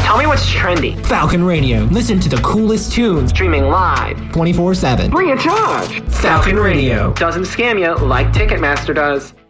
Tell me what's trendy. Falcon Radio. Listen to the coolest tunes. Streaming live. 24/7. Free of charge. Falcon Radio. Doesn't scam you like Ticketmaster does.